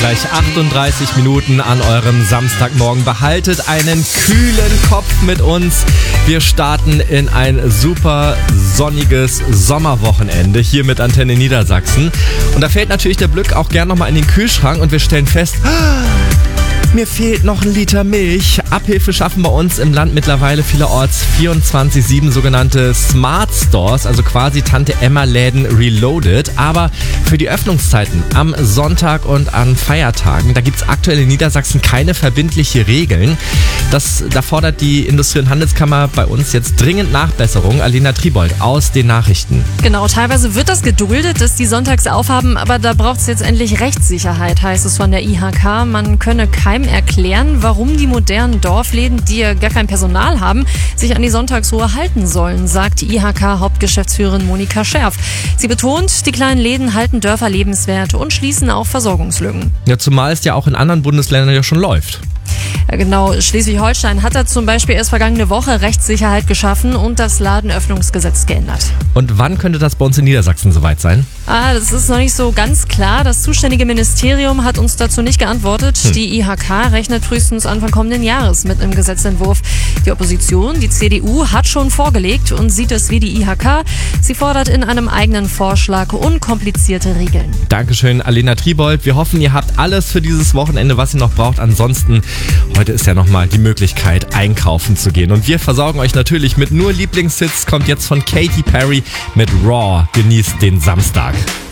Gleich 38 Minuten an eurem Samstagmorgen. Behaltet einen kühlen Kopf mit uns. Wir starten in ein super sonniges Sommerwochenende hier mit Antenne Niedersachsen. Und da fällt natürlich der Blick auch gern nochmal in den Kühlschrank und wir stellen fest, mir fehlt noch ein Liter Milch. Abhilfe schaffen bei uns im Land mittlerweile vielerorts 24/7 sogenannte Smart Stores, also quasi Tante-Emma-Läden reloaded. Aber für die Öffnungszeiten am Sonntag und an Feiertagen, da gibt es aktuell in Niedersachsen keine verbindliche Regeln. Da fordert die Industrie- und Handelskammer bei uns jetzt dringend Nachbesserung. Alena Tribold aus den Nachrichten. Genau, teilweise wird das geduldet, dass die sonntags aufhaben, aber da braucht es jetzt endlich Rechtssicherheit, heißt es von der IHK. Man könne keinem erklären, warum die modernen Dorfläden, die ja gar kein Personal haben, sich an die Sonntagsruhe halten sollen, sagt die IHK-Hauptgeschäftsführerin Monika Scherf. Sie betont, die kleinen Läden halten Dörfer lebenswert und schließen auch Versorgungslücken. Ja, zumal es ja auch in anderen Bundesländern ja schon läuft. Ja, genau, Schleswig-Holstein hat da zum Beispiel erst vergangene Woche Rechtssicherheit geschaffen und das Ladenöffnungsgesetz geändert. Und wann könnte das bei uns in Niedersachsen soweit sein? Das ist noch nicht so ganz klar. Das zuständige Ministerium hat uns dazu nicht geantwortet. Die IHK rechnet frühestens Anfang kommenden Jahres mit einem Gesetzentwurf. Die Opposition, die CDU, hat schon vorgelegt und sieht es wie die IHK. Sie fordert in einem eigenen Vorschlag unkomplizierte Regeln. Dankeschön, Alena Tribold. Wir hoffen, ihr habt alles für dieses Wochenende, was ihr noch braucht. Ansonsten, heute ist ja nochmal die Möglichkeit, einkaufen zu gehen. Und wir versorgen euch natürlich mit nur Lieblingshits. Kommt jetzt von Katy Perry mit Raw. Genießt den Samstag.